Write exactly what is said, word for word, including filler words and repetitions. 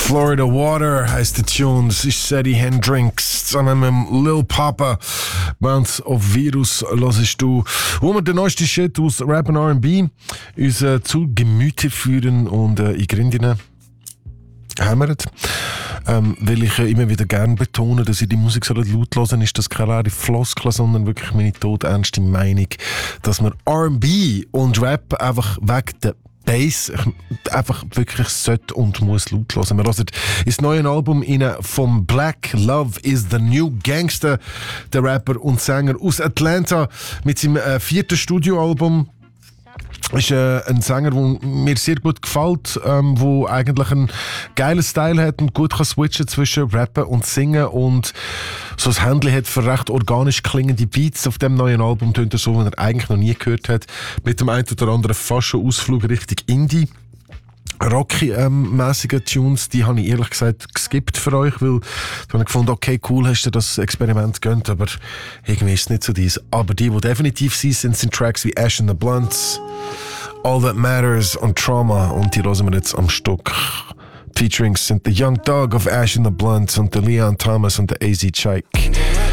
Florida Water heisst der Tune. Das ist Sadie Hendrix zusammen mit Lil Papa. Bounce of Virus hörst du. Wo wir den neuesten Shit aus Rap und R and B uns äh, zu Gemüte führen und äh, in Grindinnen hämmern. Ähm, weil ich äh, immer wieder gerne betone, dass ich die Musik so laut hören, ist das keine leere Floskel, sondern wirklich meine todernste Meinung, dass man R and B und Rap einfach wegen der Bass einfach wirklich sollte und muss laut hören. Wir hören ins neue Album rein vom Black Love is the New Gangster, der Rapper und Sänger aus Atlanta mit seinem äh, vierten Studioalbum. Ist äh, ein Sänger, der mir sehr gut gefällt, ähm, der eigentlich einen geilen Style hat und gut kann switchen zwischen Rappen und Singen und so ein Händchen hat für recht organisch klingende Beats. Auf dem neuen Album tönt er so, wie er eigentlich noch nie gehört hat, mit dem einen oder anderen fast schon Ausflug Richtung Indie. Rocky-mäßige ähm, Tunes, die habe ich ehrlich gesagt geskippt für euch, weil ich habe gefunden, okay, cool, hast du das Experiment gegönnt, aber irgendwie ist es nicht so dies. Aber die, die definitiv sind, sind, sind Tracks wie Ash and the Blunts, All That Matters und Trauma, und die hören wir jetzt am Stück. Featurings sind The Young Dog of Ash and the Blunts und der Leon Thomas und der A Z Chike.